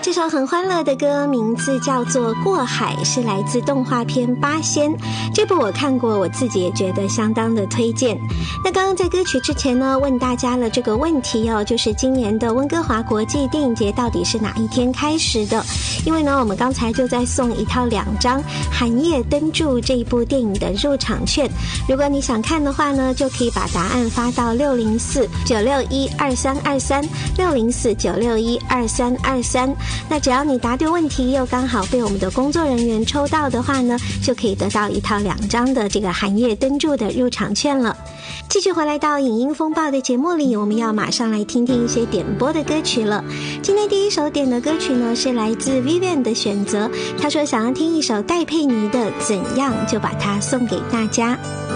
这首很欢乐的歌名字叫做《过海》，是来自动画片《八仙》。这部我看过，我自己也觉得相当的推荐。那刚刚在歌曲之前呢，问大家了这个问题哦，就是今年的温哥华国际电影节到底是哪一天开始的？因为呢，我们刚才就在送一套2张《寒夜登驻》这一部电影的入场券。如果你想看的话呢，就可以把答案发到604-961-2323，604-961-2323。那只要你答对问题，又刚好被我们的工作人员抽到的话呢，就可以得到一套2张的这个寒夜登驻的入场券了。继续回来到影音风暴的节目里，我们要马上来听听一些点播的歌曲了。今天第一首点的歌曲呢，是来自 Vivian 的选择，他说想要听一首戴佩妮的《怎样》，就把它送给大家。